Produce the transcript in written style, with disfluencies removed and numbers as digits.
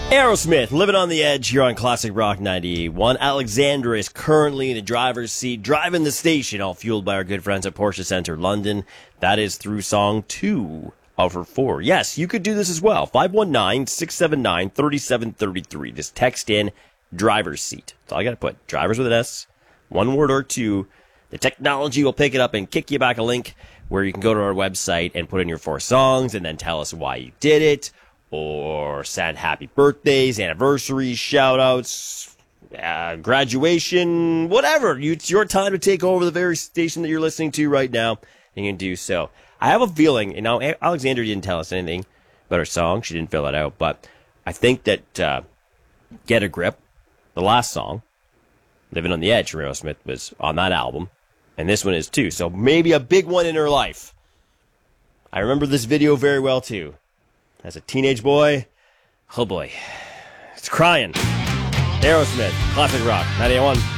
Aerosmith, Living on the Edge here on Classic Rock 98.1. Alexandra is currently in the driver's seat, driving the station, all fueled by our good friends at Porsche Centre London. That is through song 2 of her 4. Yes, you could do this as well. 519-679-3733. Just text in driver's seat. That's all I got to put. Drivers with an S, one word or two. The technology will pick it up and kick you back a link where you can go to our website and put in your 4 songs and then tell us why you did it. Or send happy birthdays, anniversaries, shout-outs, graduation, whatever. It's your time to take over the very station that you're listening to right now, and you can do so. I have a feeling, and now Alexandra didn't tell us anything about her song. She didn't fill it out, but I think that Get a Grip, the last song, Living on the Edge from Aerosmith, was on that album, and this one is too. So maybe a big one in her life. I remember this video very well, too. As a teenage boy, oh boy, it's crying. Aerosmith, Classic Rock, 98.1.